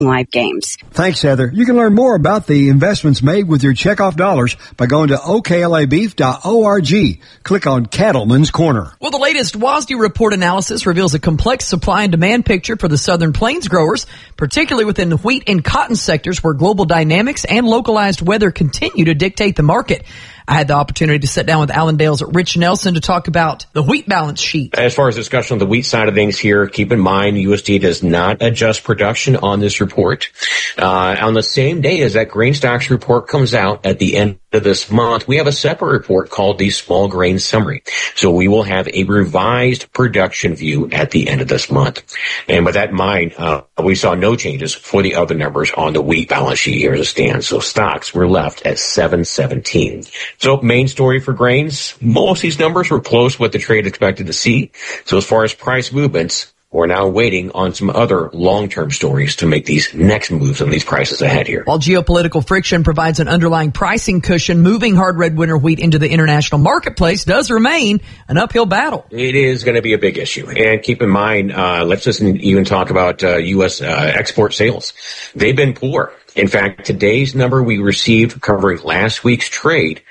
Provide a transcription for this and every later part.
live games. Thanks, Heather. You can learn more about the investments made with your checkoff dollars by going to oklabeef.org. Click on Cattleman's Corner. Well, the latest WASDE report analysis reveals a complex supply and demand picture for the Southern Plains growers, particularly within the wheat and cotton sectors where global dynamics and localized weather continue to dictate the market. I had the opportunity to sit down with Allendale's Rich Nelson to talk about the wheat balance sheet. As far as discussion on the wheat side of things here, keep in mind USDA does not adjust production on this report. On the same day as that grain stocks report comes out at the end of this month, we have a separate report called the Small Grain Summary. So we will have a revised production view at the end of this month. And with that in mind, we saw no changes for the other numbers on the wheat balance sheet here as it stands. So stocks were left at 717. So main story for grains, most of these numbers were close to what the trade expected to see. So as far as price movements, we're now waiting on some other long-term stories to make these next moves on these prices ahead here. While geopolitical friction provides an underlying pricing cushion, moving hard red winter wheat into the international marketplace does remain an uphill battle. It is going to be a big issue. And keep in mind, let's just even talk about U.S. export sales. They've been poor. In fact, today's number we received covering last week's trade,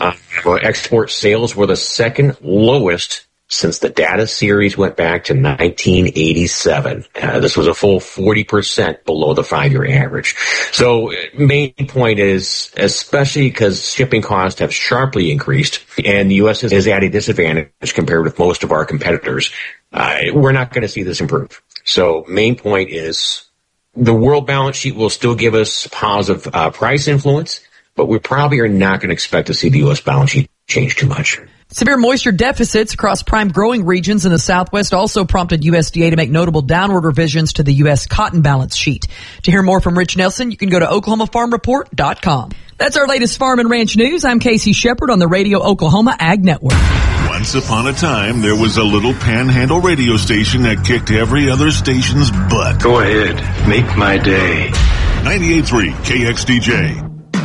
export sales were the second lowest since the data series went back to 1987. This was a full 40% below the 5-year average. So main point is, especially because shipping costs have sharply increased and the U.S. is at a disadvantage compared with most of our competitors, we're not going to see this improve. So main point is the world balance sheet will still give us positive price influence, but we probably are not going to expect to see the U.S. balance sheet change too much. Severe moisture deficits across prime growing regions in the Southwest also prompted USDA to make notable downward revisions to the U.S. cotton balance sheet. To hear more from Rich Nelson, you can go to OklahomaFarmReport.com. That's our latest farm and ranch news. I'm Casey Shepard on the Radio Oklahoma Ag Network. Once upon a time, there was a little panhandle radio station that kicked every other station's butt. Go ahead. Make my day. 98.3 KXDJ.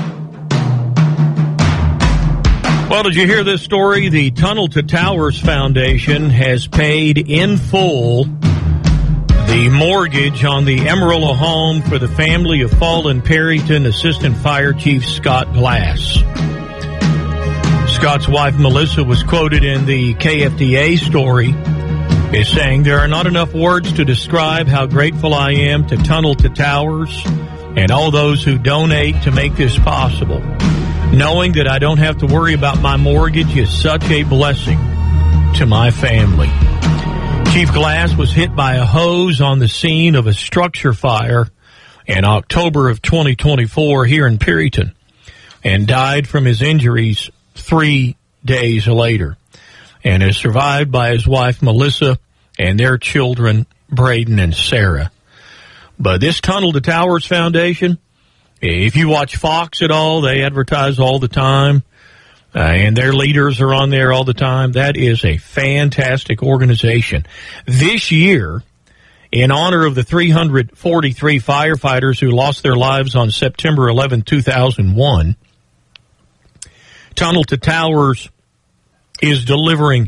Well, did you hear this story? The Tunnel to Towers Foundation has paid in full the mortgage on the Amarillo home for the family of fallen Perryton Assistant Fire Chief Scott Glass. Scott's wife, Melissa, was quoted in the KFDA story as saying, "There are not enough words to describe how grateful I am to Tunnel to Towers and all those who donate to make this possible. Knowing that I don't have to worry about my mortgage is such a blessing to my family." Chief Glass was hit by a hose on the scene of a structure fire in October of 2024 here in Perryton and died from his injuries 3 days later, and is survived by his wife Melissa and their children Braden and Sarah. But this Tunnel to Towers Foundation, if you watch Fox at all, they advertise all the time, and their leaders are on there all the time. That is a fantastic organization. This year, in honor of the 343 firefighters who lost their lives on September 11, 2001, Tunnel to Towers is delivering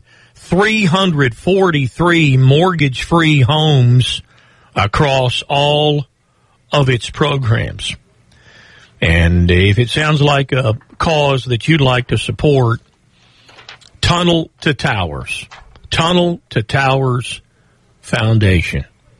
343 mortgage-free homes across all of its programs. And if it sounds like a cause that you'd like to support, Tunnel to Towers Foundation.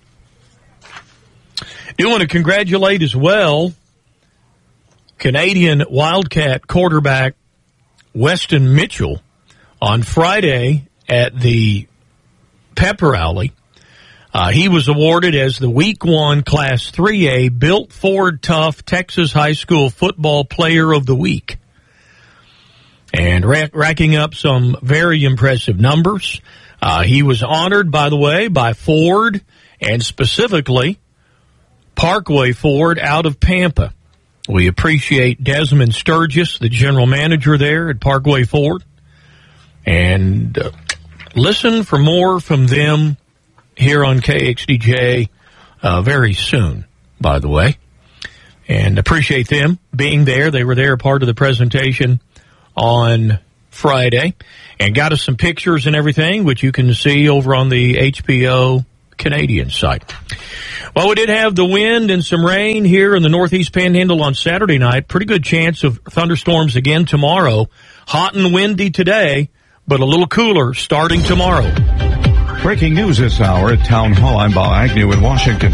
Do want to congratulate as well Canadian Wildcat quarterback Weston Mitchell on Friday at the pep rally. He was awarded as the Week 1 Class 3A Built Ford Tough Texas High School Football Player of the Week. And racking up some very impressive numbers. He was honored, by the way, by Ford and specifically Parkway Ford out of Pampa. We appreciate Desmond Sturgis, the general manager there at Parkway Ford. And listen for more from them here on KXDJ very soon, by the way. And appreciate them being there. They were there, part of the presentation on Friday. And got us some pictures and everything, which you can see over on the HBO Canadian site. Well, we did have the wind and some rain here in the Northeast Panhandle on Saturday night. Pretty good chance of thunderstorms again tomorrow. Hot and windy today, but a little cooler starting tomorrow. Breaking news this hour at Town Hall. I'm Bob Agnew in Washington.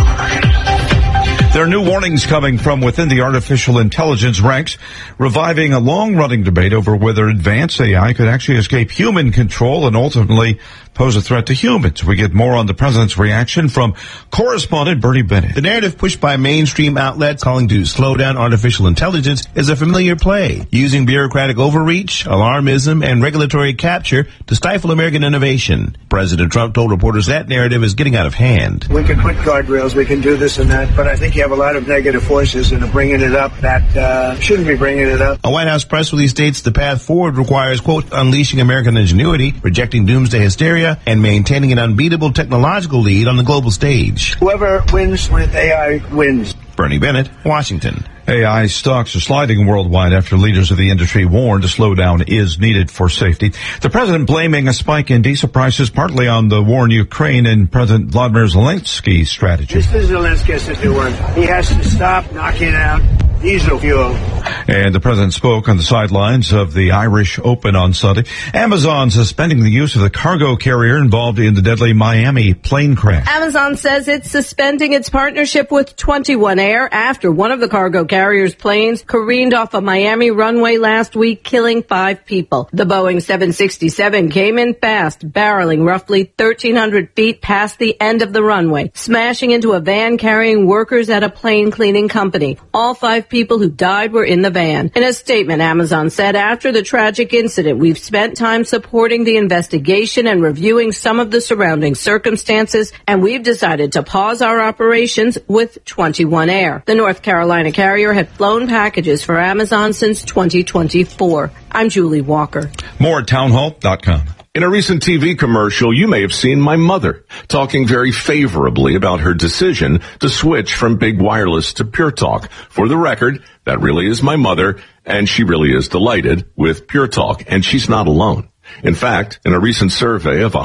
There are new warnings coming from within the artificial intelligence ranks, reviving a long-running debate over whether advanced AI could actually escape human control and ultimately pose a threat to humans. We get more on the president's reaction from correspondent Bernie Bennett. The narrative pushed by mainstream outlets calling to slow down artificial intelligence is a familiar play, using bureaucratic overreach, alarmism, and regulatory capture to stifle American innovation. President Trump told reporters that narrative is getting out of hand. We can put guardrails, we can do this and that, but I think you have a lot of negative forces and bringing it up that shouldn't be bringing it up. A White House press release states the path forward requires, quote, unleashing American ingenuity, rejecting doomsday hysteria, and maintaining an unbeatable technological lead on the global stage. Whoever wins with AI wins. Bernie Bennett, Washington. AI stocks are sliding worldwide after leaders of the industry warned a slowdown is needed for safety. The president blaming a spike in diesel prices partly on the war in Ukraine and President Vladimir Zelensky's strategy. Mr. Zelensky has to do one. He has to stop knocking out diesel fuel. And the president spoke on the sidelines of the Irish Open on Sunday. Amazon suspending the use of the cargo carrier involved in the deadly Miami plane crash. Amazon says it's suspending its partnership with 21 Air after one of the cargo carrier's planes careened off a Miami runway last week, killing 5 people. The Boeing 767 came in fast, barreling roughly 1,300 feet past the end of the runway, smashing into a van carrying workers at a plane cleaning company. All 5 people who died were in the van. In a statement, Amazon said, after the tragic incident, we've spent time supporting the investigation and reviewing some of the surrounding circumstances, and we've decided to pause our operations with 21 Air. The North Carolina carrier had flown packages for Amazon since 2024. I'm Julie Walker. More at townhall.com. In a recent TV commercial, you may have seen my mother talking very favorably about her decision to switch from big wireless to Pure Talk. For the record, that really is my mother, and she really is delighted with Pure Talk, and she's not alone. In fact, in a recent survey of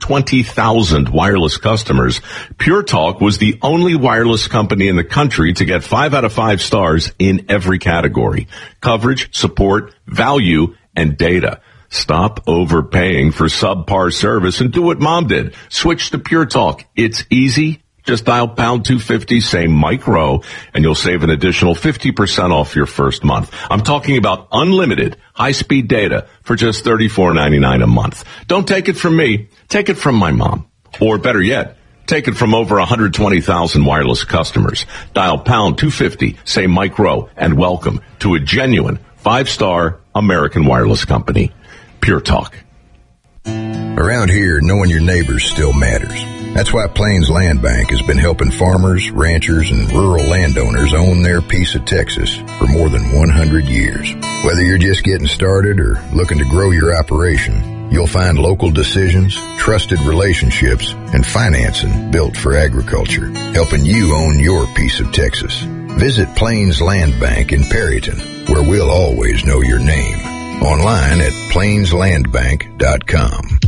120,000 wireless customers, Pure Talk was the only wireless company in the country to get 5 out of 5 stars in every category: coverage, support, value, and data. Stop overpaying for subpar service and do what Mom did. Switch to Pure Talk. It's easy. Just dial pound 250, say Mike Rowe, and you'll save an additional 50% off your first month. I'm talking about unlimited high-speed data for just $34.99 a month. Don't take it from me. Take it from my mom. Or better yet, take it from over 120,000 wireless customers. Dial pound 250, say Mike Rowe, and welcome to a genuine 5-star American wireless company. Pure Talk. Around here, knowing your neighbors still matters. That's why Plains Land Bank has been helping farmers, ranchers, and rural landowners own their piece of Texas for more than 100 years. Whether you're just getting started or looking to grow your operation, you'll find local decisions, trusted relationships, and financing built for agriculture, helping you own your piece of Texas. Visit Plains Land Bank in Perryton, where we'll always know your name. Online at plainslandbank.com.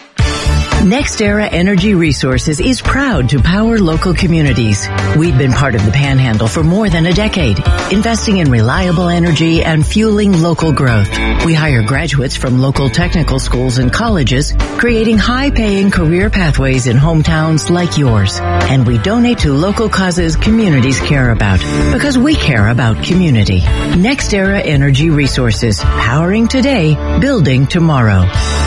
NextEra Energy Resources is proud to power local communities. We've been part of the Panhandle for more than a decade, investing in reliable energy and fueling local growth. We hire graduates from local technical schools and colleges, creating high-paying career pathways in hometowns like yours. And we donate to local causes communities care about, because we care about community. NextEra Energy Resources, powering today, building tomorrow.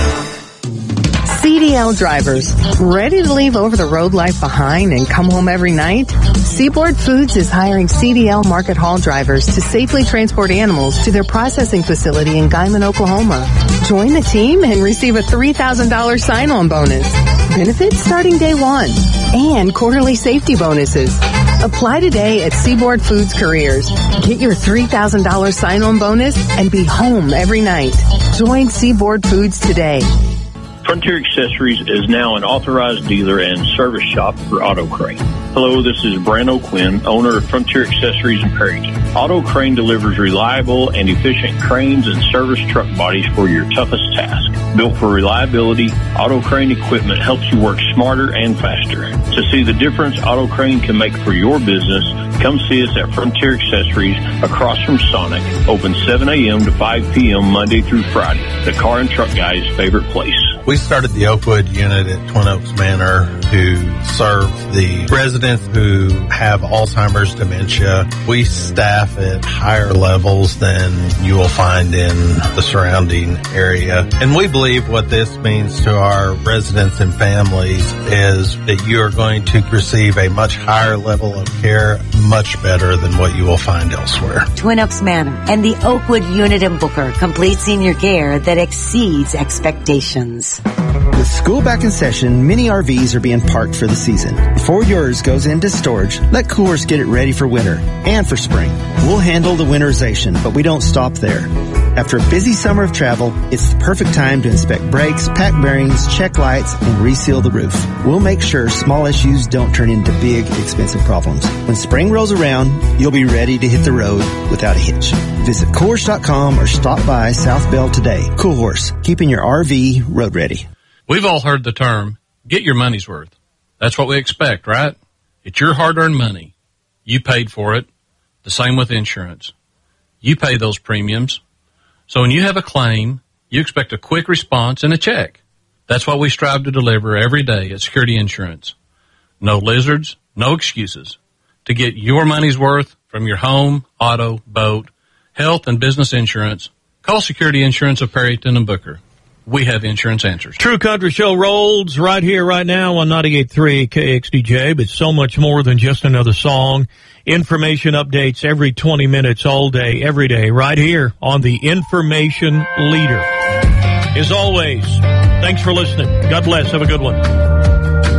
CDL drivers, ready to leave over-the-road life behind and come home every night? Seaboard Foods is hiring CDL market haul drivers to safely transport animals to their processing facility in Guyman, Oklahoma. Join the team and receive a $3,000 sign-on bonus. Benefits starting day 1 and quarterly safety bonuses. Apply today at Seaboard Foods Careers. Get your $3,000 sign-on bonus and be home every night. Join Seaboard Foods today. Frontier Accessories is now an authorized dealer and service shop for Auto Crane. Hello, this is Brent O'Quinn, owner of Frontier Accessories in Perryton. Auto Crane delivers reliable and efficient cranes and service truck bodies for your toughest task. Built for reliability, Auto Crane equipment helps you work smarter and faster. To see the difference Auto Crane can make for your business, come see us at Frontier Accessories across from Sonic, open 7 a.m. to 5 p.m. Monday through Friday, the car and truck guy's favorite place. We started the Oakwood unit at Twin Oaks Manor to serve the residents who have Alzheimer's, dementia. We staff at higher levels than you will find in the surrounding area. And we believe what this means to our residents and families is that you are going to receive a much higher level of care, much better than what you will find elsewhere. Twin Oaks Manor and the Oakwood unit in Booker, complete senior care that exceeds expectations. With school back in session, many RVs are being parked for the season. Before yours goes into storage, let Cool Horse get it ready for winter and for spring. We'll handle the winterization, but we don't stop there. After a busy summer of travel, it's the perfect time to inspect brakes, pack bearings, check lights, and reseal the roof. We'll make sure small issues don't turn into big, expensive problems. When spring rolls around, you'll be ready to hit the road without a hitch. Visit coolhorse.com or stop by South Bell today. Cool Horse, keeping your RV road ready. We've all heard the term, get your money's worth. That's what we expect, right? It's your hard-earned money. You paid for it. The same with insurance. You pay those premiums. So when you have a claim, you expect a quick response and a check. That's what we strive to deliver every day at Security Insurance. No lizards, no excuses. To get your money's worth from your home, auto, boat, health, and business insurance, call Security Insurance of Perryton and Booker. We have insurance answers. True Country Show rolls right here, right now on 98.3 KXDJ, but so much more than just another song. Information updates every 20 minutes, all day, every day, right here on the Information Leader. As always, thanks for listening. God bless. Have a good one.